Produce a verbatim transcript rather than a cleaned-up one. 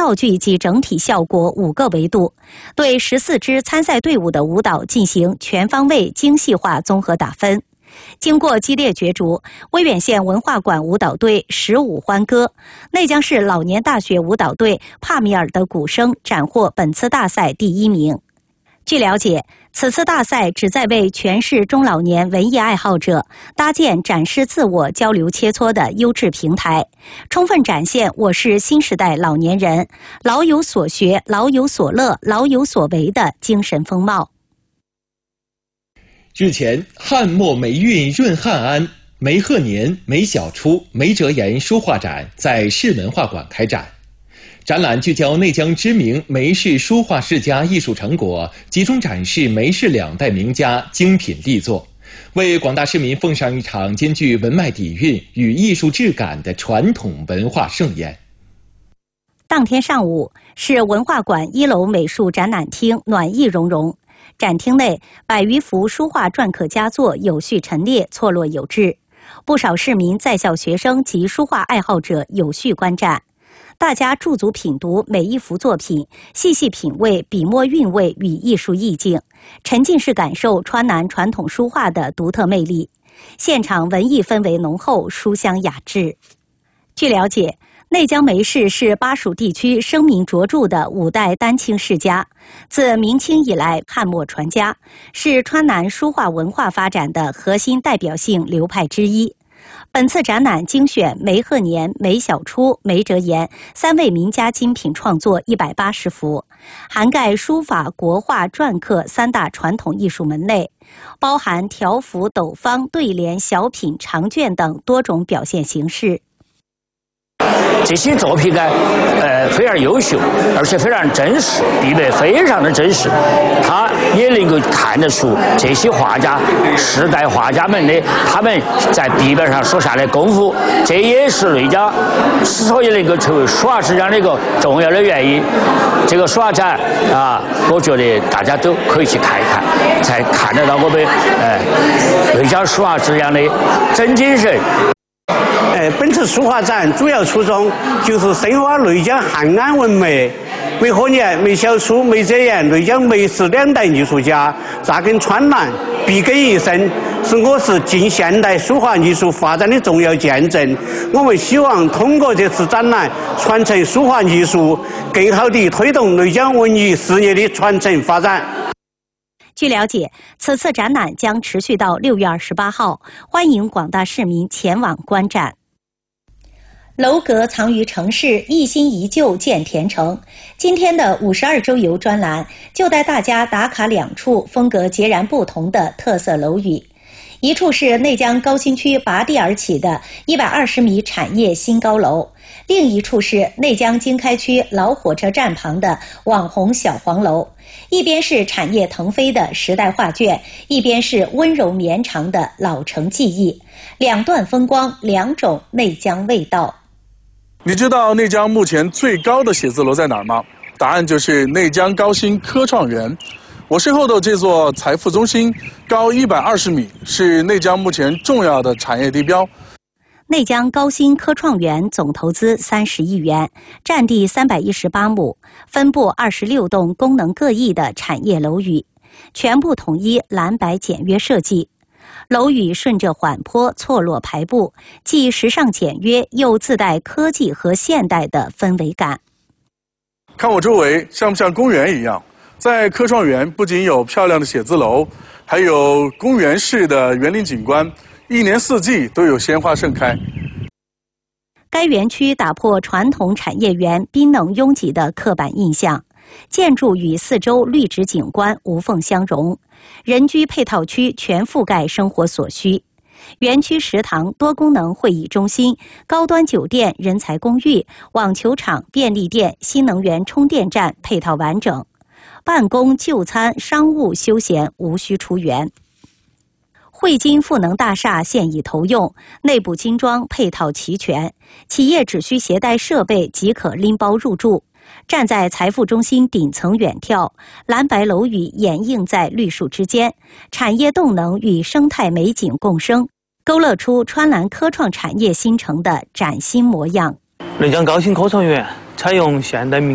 道具及整体效果五个维度，对十四支参赛队伍的舞蹈进行全方位精细化综合打分。经过激烈角逐，威远县文化馆舞蹈队十五欢歌，内江市老年大学舞蹈队帕米尔的鼓声斩获本次大赛第一名。据了解，此次大赛旨在为全市中老年文艺爱好者搭建展示自我、交流切磋的优质平台，充分展现我市新时代老年人老有所学、老有所乐、老有所为的精神风貌。 日前，汉末梅韵润汉安、梅鹤年、梅小初、梅哲言书画展在市文化馆开展。展览聚焦内江知名梅氏书画世家艺术成果，集中展示梅氏两代名家精品力作，为广大市民奉上一场兼具文脉底蕴与艺术质感的传统文化盛宴。 当天上午，市文化馆一楼美术展览厅暖意融融。展厅内百余幅书画篆刻佳作有序陈列，错落有致，不少市民在校学生及书画爱好者有序观展，大家驻足品读每一幅作品，细细品味笔墨韵味与艺术意境，沉浸式感受川南传统书画的独特魅力。现场文艺氛围浓厚，书香雅致。据了解，内江梅氏是巴蜀地区声名卓著的五代丹青世家，自明清以来汉末传家，是川南书画文化发展的核心代表性流派之一。本次展览精选梅鹤年、梅小初、梅哲言三位名家精品创作一百八十幅，涵盖书法、国画、篆刻三大传统艺术门类，包含条幅、斗方、对联、小品、长卷等多种表现形式。 这些作品呢，呃，非常优秀，而且非常真实，笔墨非常的真实，他也能够看得出这些画家、世代画家们的他们在笔墨上所下的功夫，这也是内江之所以能够成为书画之乡的一个重要的原因。这个书画展啊，我觉得大家都可以去看一看，才看得到我们呃内江书画之乡的真精神。 呃，本次书画展主要初衷就是深挖内江汉安文脉。梅鹤年、梅小初、梅哲言内江梅氏两代艺术家扎根川南，笔耕一生，是我市近现代书画艺术发展的重要见证。我们希望通过这次展览，传承书画艺术，更好地推动内江文艺事业的传承发展。 据了解，此次展览将持续到六月二十八号，欢迎广大市民前往观展。楼阁藏于城市，一新一旧见田城。今天的五十二周游专栏就带大家打卡两处风格截然不同的特色楼宇。一处是内江高新区拔地而起的一百二十米产业新高楼，另一处是内江经开区老火车站旁的网红小黄楼。一边是产业腾飞的时代画卷，一边是温柔绵长的老城记忆，两段风光，两种内江味道。 你知道内江目前最高的写字楼在哪儿吗？答案就是内江高新科创园。我身后的这座财富中心高一百二十米，是内江目前重要的产业地标。 内江高新科创园总投资三十亿元，占地三百一十八亩，分布二十六栋功能各异的产业楼宇，全部统一蓝白简约设计。楼宇顺着缓坡错落排布，既时尚简约，又自带科技和现代的氛围感。 看我周围，像不像公园一样？在科创园不仅有漂亮的写字楼，还有公园式的园林景观，一年四季都有鲜花盛开。 该园区打破传统产业园冰冷拥挤的刻板印象，建筑与四周绿植景观无缝相融，人居配套区全覆盖生活所需。园区食堂、多功能会议中心、高端酒店、人才公寓、网球场、便利店、新能源充电站配套完整，办公、就餐、商务、休闲无需出园。汇金赋能大厦现已投用，内部精装配套齐全，企业只需携带设备即可拎包入住。站在财富中心顶层远眺，蓝白楼宇掩映在绿树之间，产业动能与生态美景共生，勾勒出川南科创产业新城的崭新模样。 内江高新科创园采用现代民